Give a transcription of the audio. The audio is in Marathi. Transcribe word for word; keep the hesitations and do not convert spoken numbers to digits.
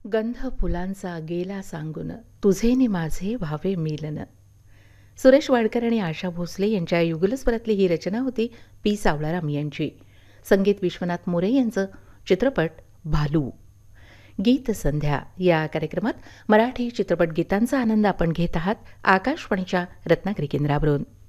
गंध फुलांचा गेला सांगून तुझे नि माझे व्हावे मिलन. सुरेश वाडकर आणि आशा भोसले यांच्या युगलस्वरातली ही रचना होती पी सावळाराम यांची. संगीत विश्वनाथ मोरे यांचं. चित्रपट भालू. गीत संध्या या कार्यक्रमात मराठी चित्रपट गीतांचा आनंद आपण घेत आहात आकाशवाणीच्या रत्नागिरी केंद्रावरून.